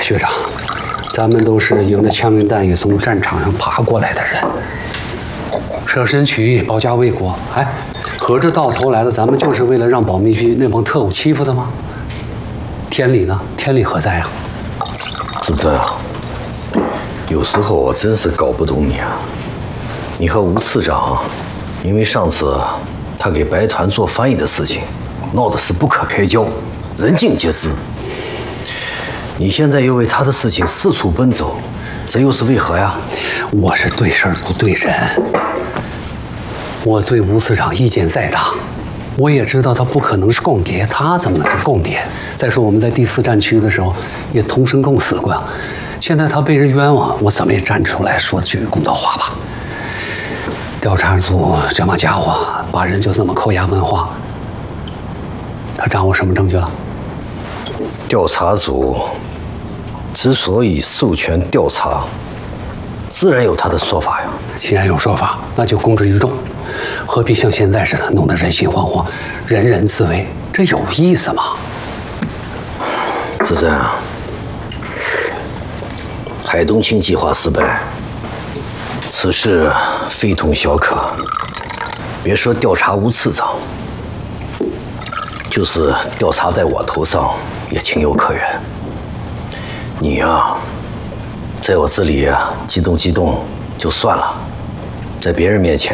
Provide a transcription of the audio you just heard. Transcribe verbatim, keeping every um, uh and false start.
学长，咱们都是迎着枪林弹雨从战场上爬过来的人，舍身取义，保家卫国。哎，合着到头来了，咱们就是为了让保密区那帮特务欺负他吗？天理呢？天理何在啊？ 子尊啊，有时候我真是搞不懂你啊。你和吴次长，因为上次他给白团做翻译的事情，闹得是不可开交，人尽皆知。你现在又为他的事情四处奔走，这又是为何呀？ 我是对事儿不对人。我对吴次长意见再大，我也知道他不可能是共谍，他怎么能是共谍？再说我们在第四战区的时候也同生共死过，现在他被人冤枉，我怎么也站出来说句公道话吧。调查组这帮家伙把人就这么扣押问话，他掌握什么证据了？ 调查组之所以授权调查，自然有他的说法呀。 既然有说法，那就公之于众，何必像现在似的弄得人心惶惶，人人自危？这有意思吗？ 子尊啊，海东青计划失败，此事非同小可。别说调查吴次长，就是调查在我头上也情有可原。你呀，在我这里激动激动就算了，在别人面前